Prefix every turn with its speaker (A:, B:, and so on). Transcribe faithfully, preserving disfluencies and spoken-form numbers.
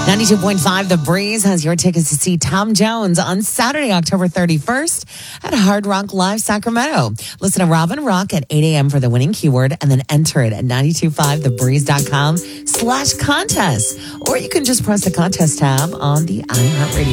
A: ninety-two point five The Breeze has your tickets to see Tom Jones on Saturday, October thirty-first at Hard Rock Live Sacramento. Listen to Robin Rock at eight a.m. for the winning keyword and then enter it at nine two five the breeze dot com slash contest. Or you can just press the contest tab on the iHeartRadio